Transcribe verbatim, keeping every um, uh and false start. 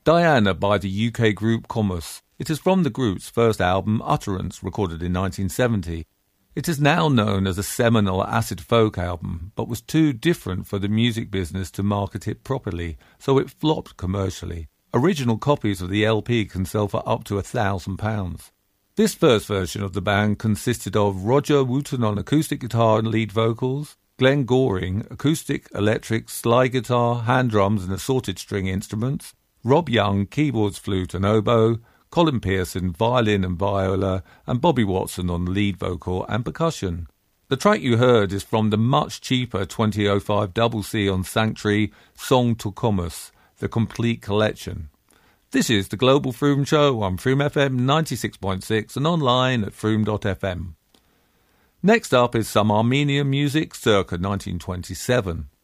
Diana by the U K group Comus. It is from the group's first album, Utterance, recorded in nineteen seventy. It is now known as a seminal acid folk album, but was too different for the music business to market it properly, so it flopped commercially. Original copies of the L P can sell for up to a thousand pounds. This first version of the band consisted of Roger Wooten on acoustic guitar and lead vocals, Glenn Goring, acoustic, electric, slide guitar, hand drums and assorted string instruments, Rob Young, keyboards, flute and oboe, Colin Pearson, violin and viola, and Bobby Watson on lead vocal and percussion. The track you heard is from the much cheaper twenty oh five C C on Sanctuary, Song to Comus, the complete collection. This is the Global Froome Show on Froome F M ninety-six point six and online at froome dot f m. Next up is some Armenian music circa nineteen twenty-seven.